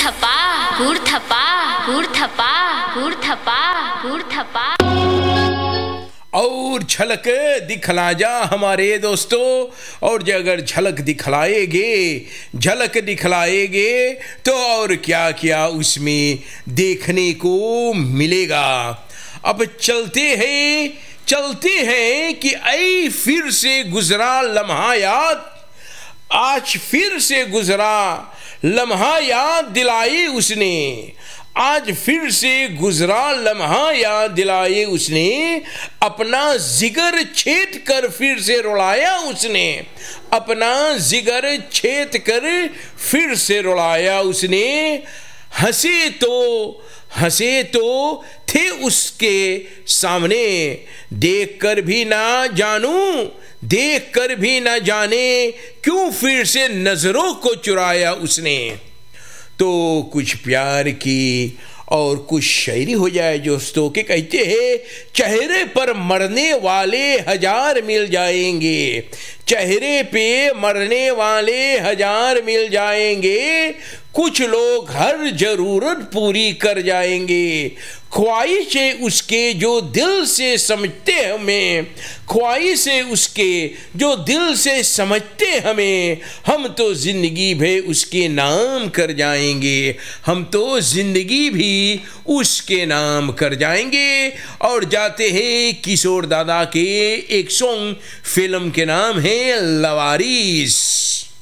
थपा गुड़ थपा गुड़ थपा गुड़ थपा गुड़ थपा। और झलक दिखला जा हमारे दोस्तों, और जो अगर झलक दिखलाएगे तो और क्या क्या उसमें देखने को मिलेगा। अब चलते हैं कि ऐ फिर से गुजरा लम्हा याद, आज फिर से गुजरा लम्हा याद दिलाई उसने, आज फिर से गुजरा लम्हा याद दिलाए उसने, अपना जिगर छेद कर फिर से रुलाया उसने, अपना जिगर छेद कर फिर से रुलाया उसने। हंसे तो थे उसके सामने, देख कर भी ना जाने क्यों फिर से नजरों को चुराया उसने। तो कुछ प्यार की और कुछ शायरी हो जाए दोस्तों के। कहते हैं चेहरे पर मरने वाले हजार मिल जाएंगे, चेहरे पे मरने वाले हजार मिल जाएंगे, कुछ लोग हर जरूरत पूरी कर जाएंगे, ख्वाहिशें उसके जो दिल से समझते हमें, ख्वाहिशें उसके जो दिल से समझते हमें, हम तो जिंदगी भी उसके नाम कर जाएंगे, हम तो जिंदगी भी उसके नाम कर जाएंगे। और जाते हैं किशोर दादा के एक सॉन्ग, फिल्म के नाम है लवारिस।